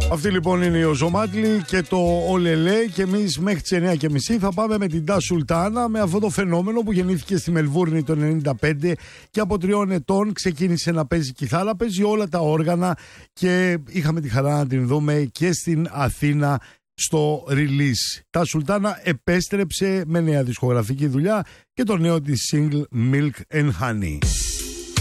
Αυτή λοιπόν είναι η Οζομάτλη και το Ολελέ και εμείς μέχρι τις 9:30 θα πάμε με την Τα Σουλτάνα, με αυτό το φαινόμενο που γεννήθηκε στη Μελβούρνη το 1995 και από 3 ετών ξεκίνησε να παίζει κιθάρα, παίζει όλα τα όργανα και είχαμε τη χαρά να την δούμε και στην Αθήνα στο release. Τα Σουλτάνα επέστρεψε με νέα δισκογραφική δουλειά και το νέο της single Milk and Honey.